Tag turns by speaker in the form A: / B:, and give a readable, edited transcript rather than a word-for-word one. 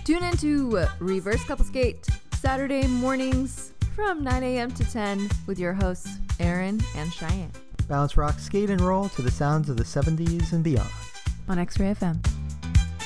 A: Tune into Reverse Couple Skate Saturday mornings from 9 a.m. to 10 with your hosts, Aaron and Cheyenne.
B: Bounce, rock, skate, and roll to the sounds of the 70s and beyond.
A: On X-Ray FM.